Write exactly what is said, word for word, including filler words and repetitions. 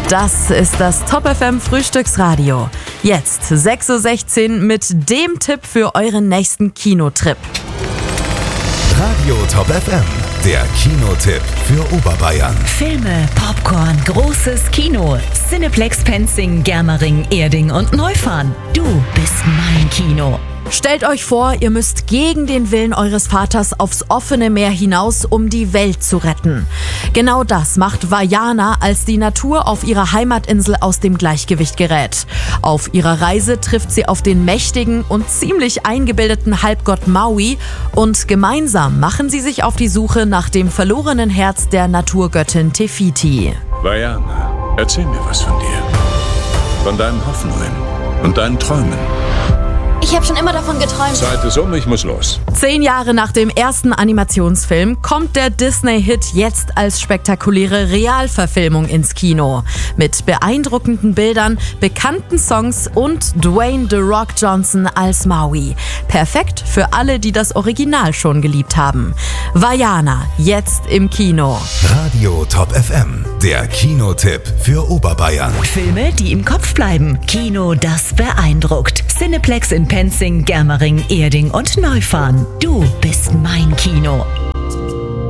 Das ist das Top F M Frühstücksradio. Jetzt sechs Uhr sechzehn mit dem Tipp für euren nächsten Kinotrip. Radio Top F M, der Kinotipp für Oberbayern. Filme, Popcorn, großes Kino. Cineplex Penzing, Germering, Erding und Neufahren. Du bist mein Kino. Stellt euch vor, ihr müsst gegen den Willen eures Vaters aufs offene Meer hinaus, um die Welt zu retten. Genau das macht Vaiana, als die Natur auf ihrer Heimatinsel aus dem Gleichgewicht gerät. Auf ihrer Reise trifft sie auf den mächtigen und ziemlich eingebildeten Halbgott Maui und gemeinsam machen sie sich auf die Suche nach dem verlorenen Herz der Naturgöttin Te Fiti. Vaiana, erzähl mir was von dir. Von deinen Hoffnungen und deinen Träumen. Ich habe schon immer davon geträumt. Zeit ist um, ich muss los. Zehn Jahre nach dem ersten Animationsfilm kommt der Disney-Hit jetzt als spektakuläre Realverfilmung ins Kino. Mit beeindruckenden Bildern, bekannten Songs und Dwayne „The Rock“ Johnson als Maui. Perfekt für alle, die das Original schon geliebt haben. Vaiana, jetzt im Kino. Radio Top F M, der Kinotipp für Oberbayern. Filme, die im Kopf bleiben. Kino, das beeindruckt. Cineplex in Penzing, Germering, Erding und Neufahren. Du bist mein Kino.